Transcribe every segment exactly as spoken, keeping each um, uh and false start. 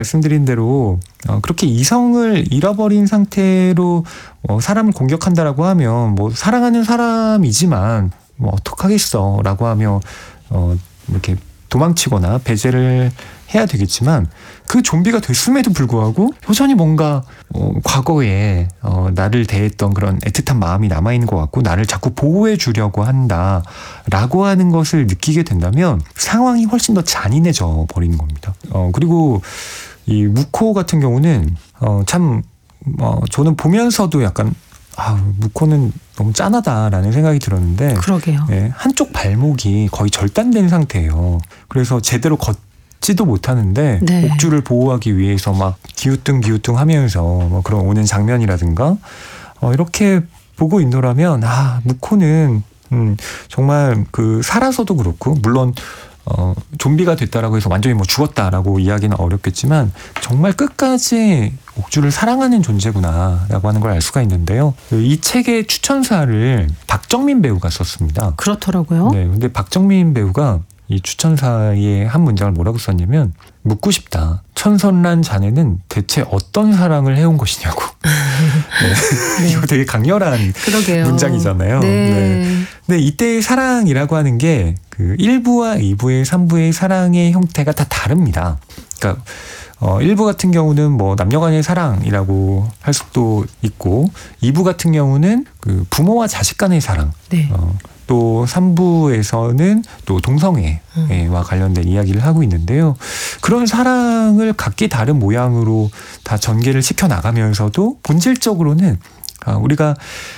말씀드린 대로 어, 그렇게 이성을 잃어버린 상태로 어, 사람을 공격한다라고 하면 뭐 사랑하는 사람이지만 뭐 어떡하겠어 라고 하며 어, 이렇게 도망치거나 배제를 해야 되겠지만 그 좀비가 됐음에도 불구하고 여전히 뭔가 어, 과거에 어, 나를 대했던 그런 애틋한 마음이 남아있는 것 같고 나를 자꾸 보호해 주려고 한다라고 하는 것을 느끼게 된다면 상황이 훨씬 더 잔인해져 버리는 겁니다. 어, 그리고 이 무코 같은 경우는 어, 참 어, 저는 보면서도 약간 아, 무코는 너무 짠하다라는 생각이 들었는데 그러게요. 예, 한쪽 발목이 거의 절단된 상태예요. 그래서 제대로 걷지도 못하는데 네. 옥주를 보호하기 위해서 막 기우뚱 기우뚱 하면서 뭐 그런 오는 장면이라든가 어, 이렇게 보고 있노라면 아 무코는 음, 정말 그 살아서도 그렇고 물론 어, 좀비가 됐다라고 해서 완전히 뭐 죽었다라고 이야기는 어렵겠지만 정말 끝까지 옥주를 사랑하는 존재구나라고 하는 걸 알 수가 있는데요. 이 책의 추천사를 박정민 배우가 썼습니다. 그렇더라고요. 네, 근데 박정민 배우가 이 추천사의 한 문장을 뭐라고 썼냐면 묻고 싶다. 천선란 자네는 대체 어떤 사랑을 해온 것이냐고. 네. 네. 이거 되게 강렬한 그러게요. 문장이잖아요. 네. 네. 근데 이때의 사랑이라고 하는 게 그 일 부와 이 부의 삼 부의 사랑의 형태가 다 다릅니다. 그러니까 어, 일 부 같은 경우는 뭐 남녀간의 사랑이라고 할 수도 있고 이 부 같은 경우는 그 부모와 자식 간의 사랑. 네. 어, 또 삼 부에서는 또 동성애와 음. 관련된 이야기를 하고 있는데요. 그런 사랑을 각기 다른 모양으로 다 전개를 시켜나가면서도 본질적으로는 우리가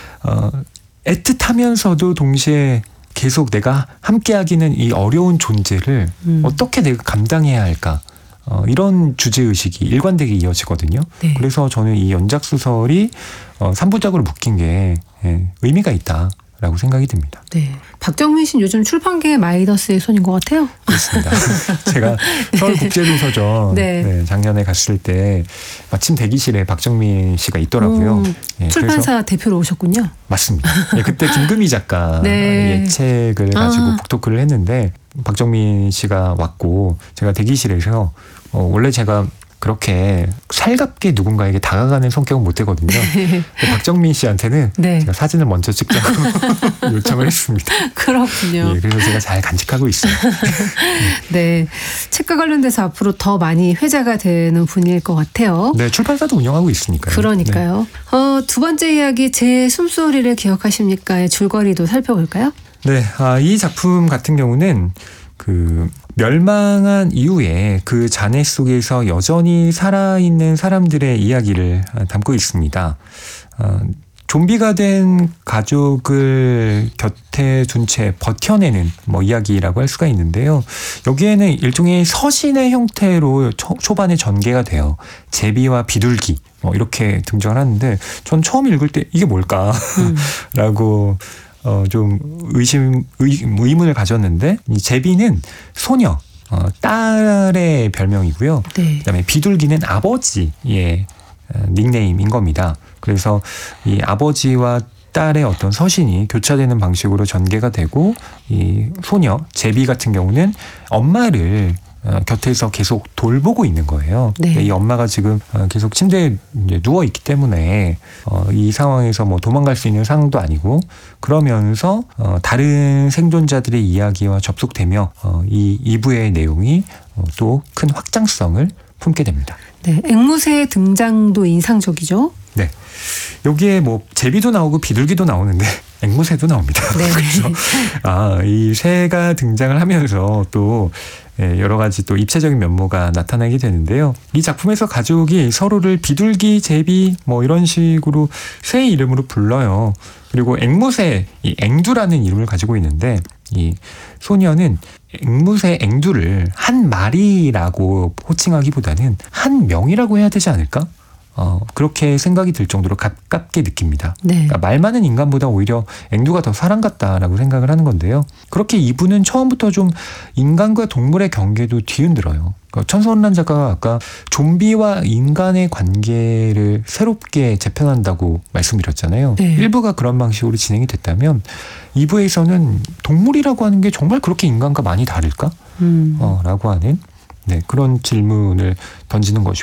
애틋하면서도 동시에 계속 내가 함께하기는 이 어려운 존재를 음. 어떻게 내가 감당해야 할까. 어, 이런 주제의식이 일관되게 이어지거든요. 네. 그래서 저는 이 연작소설이 어, 삼 부작으로 묶인 게 예, 의미가 있다라고 생각이 듭니다. 네. 박정민 씨는 요즘 출판계의 마이너스의 손인 것 같아요. 그렇습니다. 제가 서울국제도서전 네. 네, 작년에 갔을 때 마침 대기실에 박정민 씨가 있더라고요. 음, 예, 출판사 대표로 오셨군요. 맞습니다. 예, 그때 김금희 작가의 네. 책을 가지고 아. 북토크를 했는데 박정민 씨가 왔고 제가 대기실에서 어, 원래 제가 그렇게 살갑게 누군가에게 다가가는 성격은 못 되거든요. 박정민 씨한테는 네. 제가 사진을 먼저 찍자고 요청을 했습니다. 그렇군요. 예, 그래서 제가 잘 간직하고 있어요. 네. 책과 관련돼서 앞으로 더 많이 회자가 되는 분일 것 같아요. 네, 출판사도 운영하고 있으니까요. 그러니까요. 네. 어, 두 번째 이야기 제 숨소리를 기억하십니까의 줄거리도 살펴볼까요? 네, 아, 이 작품 같은 경우는 그 멸망한 이후에 그 잔해 속에서 여전히 살아있는 사람들의 이야기를 담고 있습니다. 어, 좀비가 된 가족을 곁에 둔 채 버텨내는 뭐 이야기라고 할 수가 있는데요. 여기에는 일종의 서신의 형태로 초, 초반에 전개가 돼요. 제비와 비둘기 뭐 이렇게 등장을 하는데 전 처음 읽을 때 이게 뭘까? 음. 라고 어, 좀 의심, 의, 의문을 가졌는데, 이 제비는 소녀, 어, 딸의 별명이고요. 네. 그 다음에 비둘기는 아버지의 닉네임인 겁니다. 그래서 이 아버지와 딸의 어떤 서신이 교차되는 방식으로 전개가 되고, 이 소녀, 제비 같은 경우는 엄마를 어, 곁에서 계속 돌보고 있는 거예요. 네. 이 엄마가 지금 어, 계속 침대에 이제 누워 있기 때문에 어, 이 상황에서 뭐 도망갈 수 있는 상황도 아니고 그러면서 어, 다른 생존자들의 이야기와 접속되며 어, 이 이 부의 내용이 어, 또 큰 확장성을 품게 됩니다. 네. 앵무새의 등장도 인상적이죠. 네. 여기에 뭐 제비도 나오고 비둘기도 나오는데 앵무새도 나옵니다. 네. 그래서 아, 이 새가 등장을 하면서 또 여러 가지 또 입체적인 면모가 나타나게 되는데요. 이 작품에서 가족이 서로를 비둘기, 제비 뭐 이런 식으로 새의 이름으로 불러요. 그리고 앵무새, 이 앵두라는 이름을 가지고 있는데 이 소녀는 앵무새 앵두를 한 마리라고 호칭하기보다는 한 명이라고 해야 되지 않을까? 어, 그렇게 생각이 들 정도로 가깝게 느낍니다. 네. 그러니까 말 많은 인간보다 오히려 앵두가 더 사람 같다라고 생각을 하는 건데요. 그렇게 이분은 처음부터 좀 인간과 동물의 경계도 뒤흔들어요. 그러니까 천선란 작가가 아까 좀비와 인간의 관계를 새롭게 재편한다고 말씀드렸잖아요. 네. 일 부가 그런 방식으로 진행이 됐다면 이 부에서는 동물이라고 하는 게 정말 그렇게 인간과 많이 다를까? 음. 어, 라고 하는 네, 그런 질문을 던지는 것이고